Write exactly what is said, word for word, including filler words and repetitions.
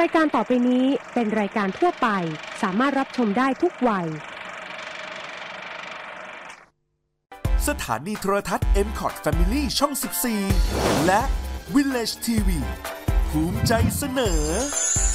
ายการต่อไปนี้เป็นรายการทั่วไปสามารถรับชมได้ทุกวัยสถานีโทรทัศน์ เอ็ม คอท Family ช่อง สิบสี่ และ Village ที วี ภูมิใจเสนอ